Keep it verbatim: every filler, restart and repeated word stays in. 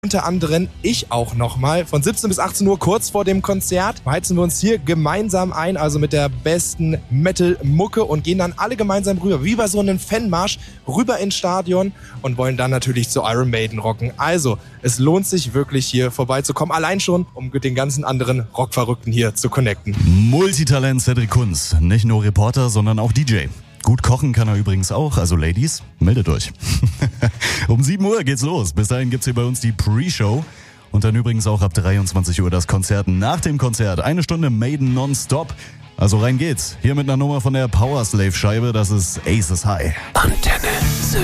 Unter anderem ich auch nochmal. Von siebzehn bis achtzehn Uhr, kurz vor dem Konzert, heizen wir uns hier gemeinsam ein, also mit der besten Metal-Mucke und gehen dann alle gemeinsam rüber, wie bei so einem Fanmarsch, rüber ins Stadion und wollen dann natürlich zu Iron Maiden rocken. Also, es lohnt sich wirklich hier vorbeizukommen, allein schon, um mit den ganzen anderen Rockverrückten hier zu connecten. Multitalent Cedric Kunz, nicht nur Reporter, sondern auch D J. Gut kochen kann er übrigens auch, also Ladies, meldet euch. Um sieben Uhr geht's los. Bis dahin gibt's hier bei uns die Pre-Show. Und dann übrigens auch ab dreiundzwanzig Uhr das Konzert. Nach dem Konzert eine Stunde Maiden nonstop. Also rein geht's. Hier mit einer Nummer von der Powerslave-Scheibe, das ist Aces High. Antenne.